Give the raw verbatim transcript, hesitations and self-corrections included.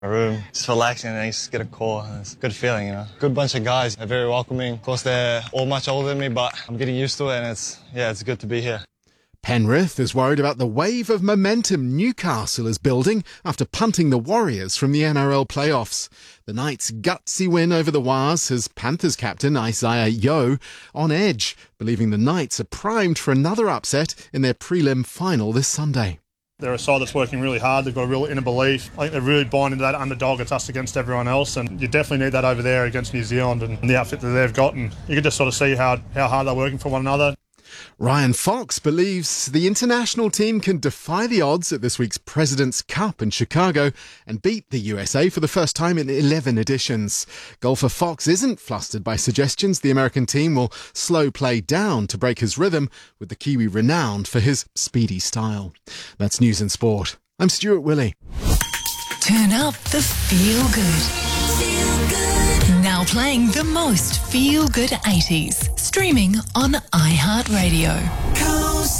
My room, just relaxing, and I just get a call. And it's a good feeling, you know. Good bunch of guys. They're very welcoming. Of course, they're all much older than me, but I'm getting used to it, and it's, yeah, it's good to be here. Penrith is worried about the wave of momentum Newcastle is building after punting the Warriors from the N R L playoffs. The Knights' gutsy win over the Wars has Panthers captain Isaiah Yeo on edge, believing the Knights are primed for another upset in their prelim final this Sunday. They're a side that's working really hard. They've got a real inner belief. I think they're really buying into that underdog. It's us against everyone else, and you definitely need that over there against New Zealand and the outfit that they've got. And you can just sort of see how, how hard they're working for one another. Ryan Fox believes the international team can defy the odds at this week's President's Cup in Chicago and beat the U S A for the first time in eleven editions. Golfer Fox isn't flustered by suggestions the American team will slow play down to break his rhythm, with the Kiwi renowned for his speedy style. That's News and Sport. I'm Stuart Willey. Turn up the feel good. Now playing the most feel-good eighties. Streaming on iHeartRadio.